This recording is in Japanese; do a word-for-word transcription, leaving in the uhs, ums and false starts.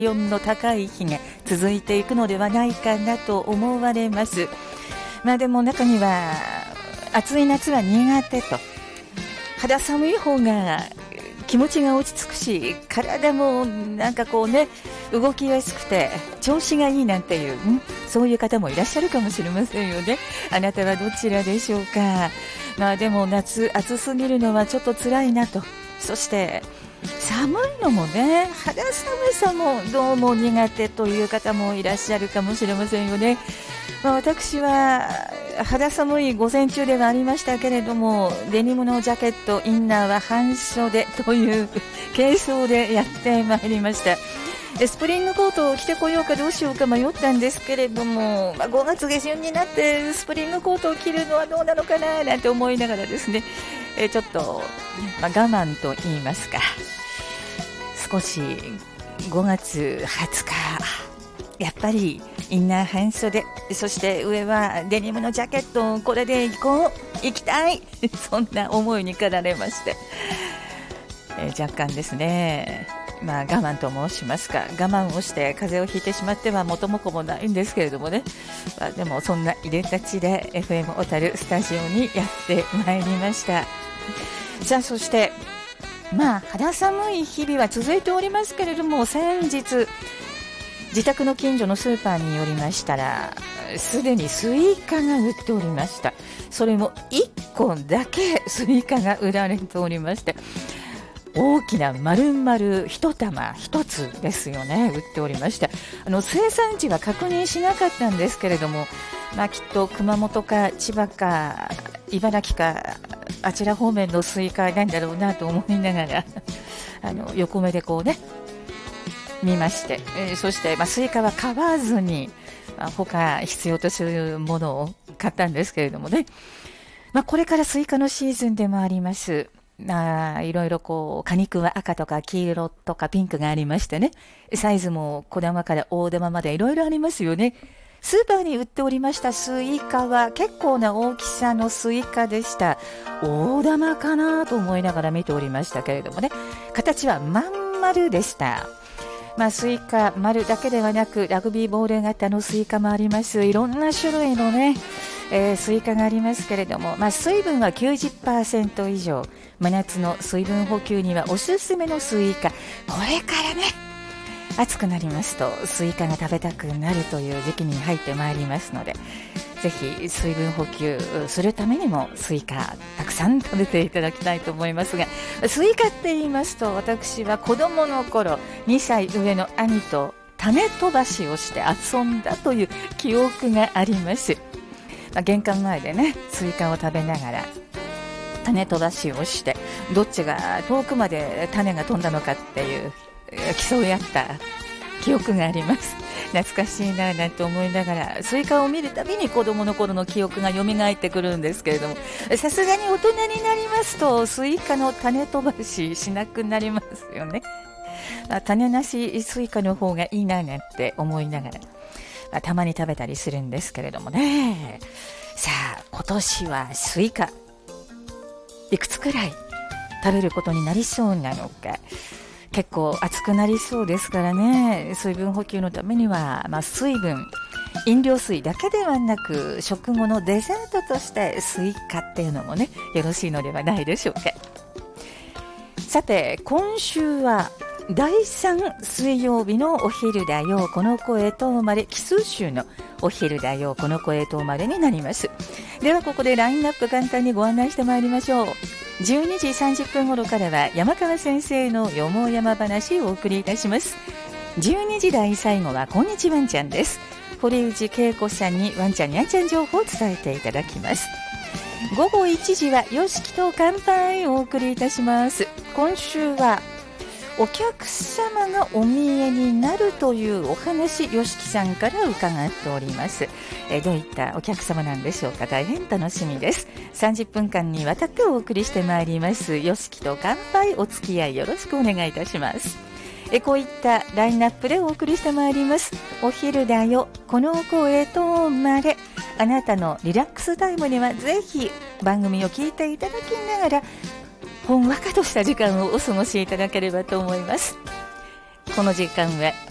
気温の高い日が続いていくのではないかなと思われます。まあでも中には暑い夏は苦手と、肌寒い方が気持ちが落ち着くし、体もなんかこうね、動きやすくて調子がいいなんていう、んそういう方もいらっしゃるかもしれませんよね。あなたはどちらでしょうか。まあでも夏暑すぎるのはちょっと辛いなと、そして寒いのもね、肌寒さもどうも苦手という方もいらっしゃるかもしれませんよね。まあ、私は肌寒い午前中ではありましたけれども、デニムのジャケット、インナーは半袖という軽装でやってまいりました。スプリングコートを着てこようかどうしようか迷ったんですけれども、まあ、ごがつ下旬になってスプリングコートを着るのはどうなのかななんて思いながらですね、えちょっと、まあ、我慢と言いますか、少しごがつはつか、やっぱりインナー半袖、そして上はデニムのジャケット、これで行こう、行きたいそんな思いに駆られまして、えー、若干ですね、まあ、我慢と申しますか、我慢をして風邪をひいてしまっては元も子もないんですけれどもね、まあ、でもそんないでたちで エフエム 小樽スタジオにやってまいりました。さあそしてまあ肌寒い日々は続いておりますけれども、先日自宅の近所のスーパーに寄りましたら、すでにスイカが売っておりました。それもいっこだけスイカが売られておりまして、大きな丸々一玉一つですよね、売っておりました。あの生産地は確認しなかったんですけれども、まあ、きっと熊本か千葉か茨城かあちら方面のスイカなんだろうなと思いながらあの横目でこうね見まして、えー、そして、まあ、スイカは買わずに、まあ、他必要とするものを買ったんですけれどもね、まあ、これからスイカのシーズンでもあります。あいろいろこう果肉は赤とか黄色とかピンクがありましてね、サイズも小玉から大玉までいろいろありますよね。スーパーに売っておりましたスイカは結構な大きさのスイカでした。大玉かなと思いながら見ておりましたけれどもね、形はまん丸でした。まあ、スイカ丸だけではなくラグビーボール型のスイカもあります。いろんな種類のね、えー、スイカがありますけれども、まあ、水分は きゅうじゅっパーセント 以上、真夏の水分補給にはおすすめのスイカ。これからね暑くなりますとスイカが食べたくなるという時期に入ってまいりますので、ぜひ水分補給するためにもスイカたくさん食べていただきたいと思いますが、スイカって言いますと、私は子供の頃にさい上の兄と種飛ばしをして遊んだという記憶があります。まあ、玄関前でねスイカを食べながら種飛ばしをして、どっちが遠くまで種が飛んだのかっていう競い合った記憶があります。懐かしいななんて思いながらスイカを見るたびに子供の頃の記憶が蘇ってくるんですけれども、さすがに大人になりますとスイカの種飛ばししなくなりますよね。まあ、種なしスイカの方がいいななんて思いながら、まあ、たまに食べたりするんですけれどもね。さあ今年はスイカいくつくらい食べることになりそうなのか。結構暑くなりそうですからね、水分補給のためには、まあ、水分飲料水だけではなく食後のデザートとしてスイカっていうのもねよろしいのではないでしょうか。さて今週はだいさん水曜日のお昼だよこの声と生まれ、奇数週のお昼だよこの声と生まれになります。ではここでラインナップ簡単にご案内してまいりましょう。じゅうにじさんじゅっぷん頃からは山川先生のよもやま話をお送りいたします。じゅうにじ台最後はこんにちワンちゃんです。堀内恵子さんにワンちゃんにゃんちゃん情報を伝えていただきます。ごごいちじはよしきと乾杯をお送りいたします。今週はお客様がお見えになるというお話、よしきさんから伺っております。えどういったお客様なんでしょうか。大変楽しみです。さんじゅっぷんかんにわたってお送りしてまいります。よしきと乾杯、お付き合いよろしくお願いいたします。えこういったラインナップでお送りしてまいります。お昼だよこの声とまれ、あなたのリラックスタイムにはぜひ番組を聞いていただきながらほんわかとした時間をお過ごしいただければと思います。この時間は